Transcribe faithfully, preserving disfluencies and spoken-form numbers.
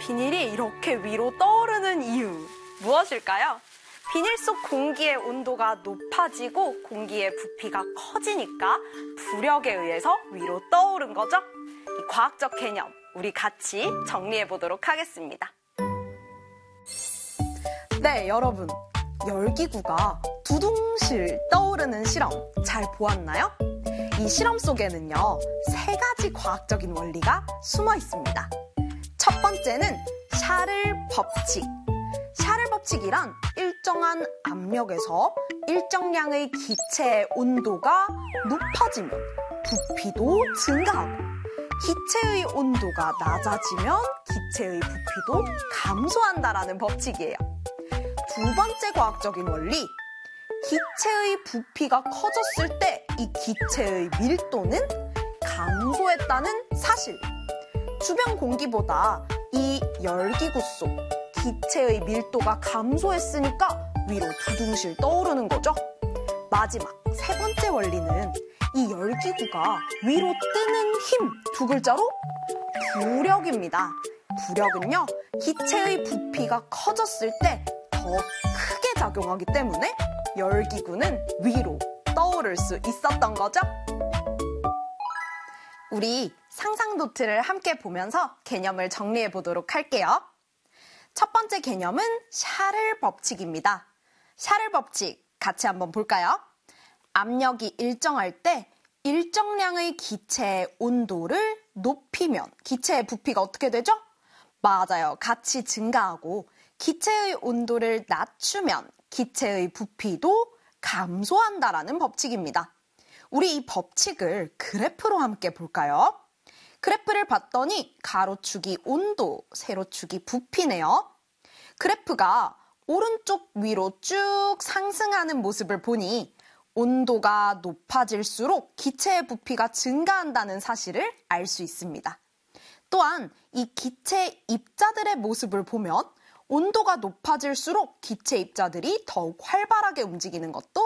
비닐이 이렇게 위로 떠오르는 이유 무엇일까요? 비닐 속 공기의 온도가 높아지고 공기의 부피가 커지니까 부력에 의해서 위로 떠오른 거죠? 이 과학적 개념 우리 같이 정리해 보도록 하겠습니다. 네, 여러분. 열기구가 두둥실 떠오르는 실험 잘 보았나요? 이 실험 속에는요, 세 가지 과학적인 원리가 숨어 있습니다. 첫 번째는 샤를 법칙. 샤를 법칙이란 일정한 압력에서 일정량의 기체의 온도가 높아지면 부피도 증가하고 기체의 온도가 낮아지면 기체의 부피도 감소한다라는 법칙이에요. 두 번째 과학적인 원리, 기체의 부피가 커졌을 때 이 기체의 밀도는 감소했다는 사실. 주변 공기보다 이 열기구 속 기체의 밀도가 감소했으니까 위로 두둥실 떠오르는 거죠. 마지막 세 번째 원리는 이 열기구가 위로 뜨는 힘 두 글자로 부력입니다. 부력은요, 기체의 부피가 커졌을 때 더 크게 작용하기 때문에 열기구는 위로 떠오를 수 있었던 거죠. 우리 상상 노트를 함께 보면서 개념을 정리해 보도록 할게요. 첫 번째 개념은 샤를 법칙입니다. 샤를 법칙 같이 한번 볼까요? 압력이 일정할 때 일정량의 기체의 온도를 높이면 기체의 부피가 어떻게 되죠? 맞아요. 같이 증가하고 기체의 온도를 낮추면 기체의 부피도 감소한다라는 법칙입니다. 우리 이 법칙을 그래프로 함께 볼까요? 그래프를 봤더니 가로축이 온도, 세로축이 부피네요. 그래프가 오른쪽 위로 쭉 상승하는 모습을 보니 온도가 높아질수록 기체의 부피가 증가한다는 사실을 알 수 있습니다. 또한 이 기체 입자들의 모습을 보면 온도가 높아질수록 기체 입자들이 더욱 활발하게 움직이는 것도